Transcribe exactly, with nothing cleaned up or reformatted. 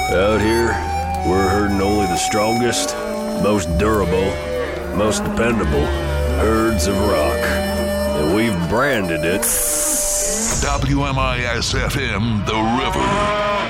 Out here, we're herding only the strongest, most durable, most dependable herds of rock. And we've branded it W M I S F M, The River.